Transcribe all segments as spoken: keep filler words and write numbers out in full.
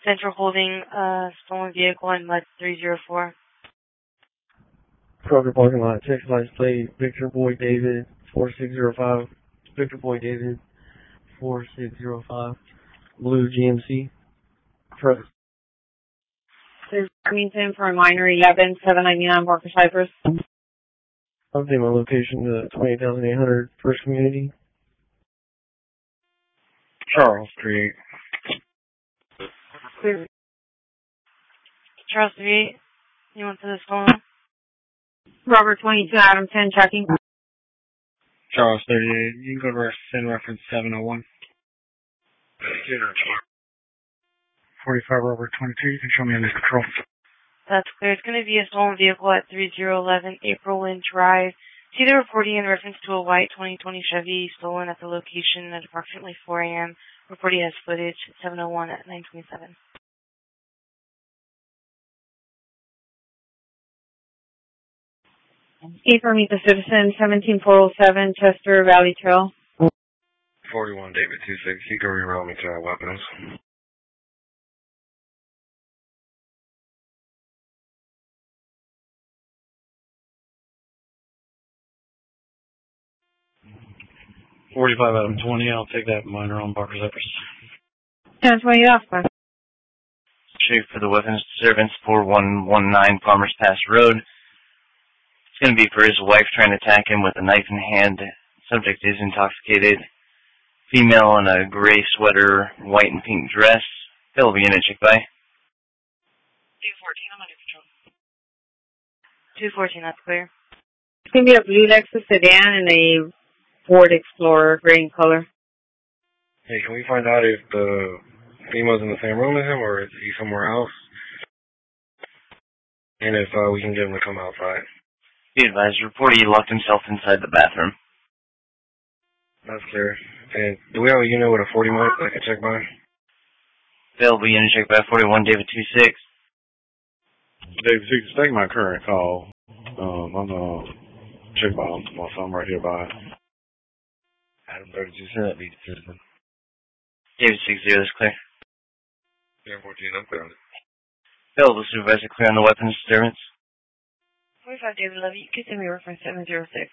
Central holding uh, stolen vehicle in Mud three zero four. Kroger parking lot, text license plate, Victor Boy David, four six zero five. Victor Boy David, four six zero five. Blue G M C. Truck. There's Remington for a minor, eleven seven ninety-nine Barker Cypress. Update my location to twenty thousand eight hundred First Community. Charles Street. Clear. Charles Street. You want to this phone? Robert twenty-two, Adam ten, checking. Charles thirty-eight. You can go to send reference seven oh one. forty-five Robert twenty-two. You can show me under control. That's clear. It's going to be a stolen vehicle at three zero one one April Lynn Drive. See the reporting in reference to a white twenty twenty Chevy stolen at the location at approximately four a.m. Reporting has footage at seven oh one at nine twenty-seven. Eight for Meet the Citizen, seventeen four oh seven Chester Valley Trail. forty-one David two six. You can reroute me to our weapons. forty-five Adam twenty. I'll take that minor on Barker Cypress. ten twenty off, class. Chief for the weapons disturbance, four one one nine Farmers Pass Road. It's going to be for his wife trying to attack him with a knife in hand. Subject is intoxicated. Female in a gray sweater, white and pink dress. They'll be in it, check by. two fourteen, I'm under control. two fourteen, that's clear. It's going to be a blue Lexus sedan and a Ford Explorer, gray in color. Hey, can we find out if the female's in the same room as him or is he somewhere else? And if uh, we can get him to come outside. Be advised, reporter he locked himself inside the bathroom. That's clear. And do we have a unit with a forty mic I can check by? They'll be in check by forty-one David two six. David two six, take my current call. Um, I'm going to check by my phone right here by Adam thirty-two, send that beat citizen. David six zero is clear. Yeah, fourteen, I'm clear on it. Bill, the supervisor clear on the weapons disturbance. forty-five David eleven, you can send me reference seven zero six.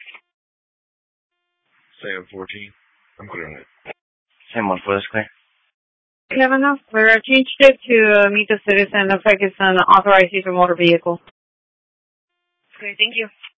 Sam fourteen, I'm clear on it. Same one for this clear. You have enough clear. I changed it to uh, Meet the Citizen. Looks like it's an authorized use of motor vehicle. Clear, thank you.